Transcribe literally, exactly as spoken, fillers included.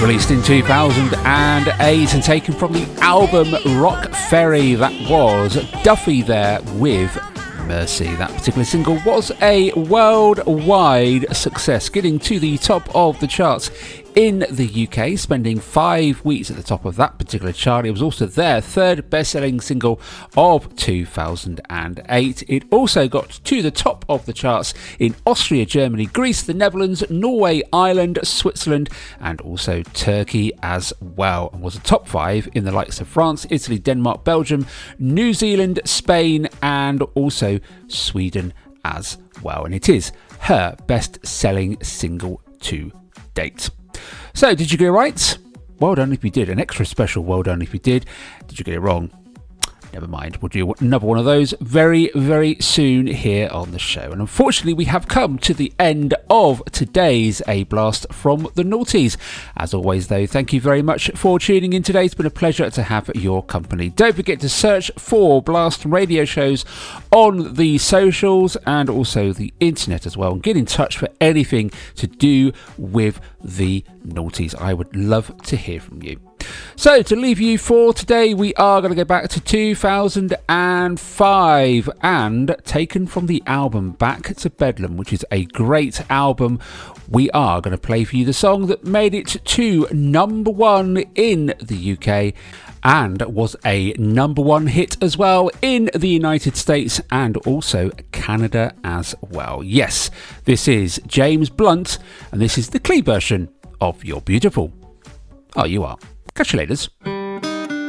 Released in two thousand eight and taken from the album Rock Ferry. That was Duffy there with Mercy. That particular single was a worldwide success, getting to the top of the charts in the U K, spending five weeks at the top of that particular chart. It was also their third best-selling single of two thousand eight. It also got to the top of the charts in Austria, Germany, Greece, the Netherlands, Norway, Ireland, Switzerland, and also Turkey as well, and was a top five in the likes of France, Italy, Denmark, Belgium, New Zealand, Spain, and also Sweden as well. And it is her best-selling single to date. So, did you get it right? Well done if you did. An extra special well done if you did. Did you get it wrong? Never mind. We'll do another one of those very, very soon here on the show. And unfortunately, we have come to the end of today's A Blast from the Noughties. As always, though, thank you very much for tuning in today. It's been a pleasure to have your company. Don't forget to search for Blast radio shows on the socials and also the internet as well. And get in touch for anything to do with the Noughties. I would love to hear from you. So, to leave you for today, we are going to go back to two thousand five and taken from the album Back to Bedlam, which is a great album. We are going to play for you the song that made it to number one in the U K and was a number one hit as well in the United States and also Canada as well. Yes, this is James Blunt and this is the clean version of You're Beautiful. Oh, you are. Catch you later.